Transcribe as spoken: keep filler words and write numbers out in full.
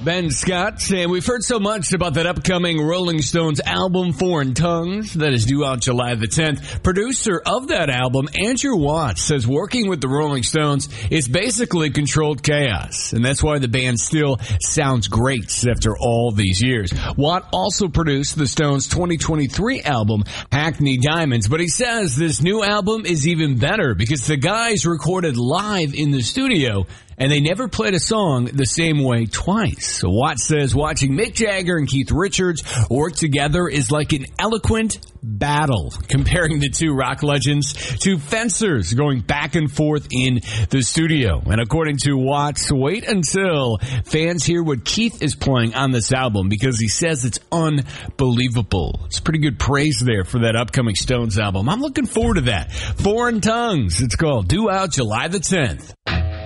Ben Scott, and we've heard so much about that upcoming Rolling Stones album, Foreign Tongues, that is due out July the tenth. Producer of that album, Andrew Watts, says working with the Rolling Stones is basically controlled chaos, and that's why the band still sounds great after all these years. Watt also produced the Stones' twenty twenty-three album, Hackney Diamonds, but he says this new album is even better because the guys recorded live in the studio and they never played a song the same way twice. So Watts says watching Mick Jagger and Keith Richards work together is like an eloquent battle, comparing the two rock legends to fencers going back and forth in the studio. And according to Watts, wait until fans hear what Keith is playing on this album because he says it's unbelievable. It's pretty good praise there for that upcoming Stones album. I'm looking forward to that. Foreign Tongues, it's called, due out July the tenth.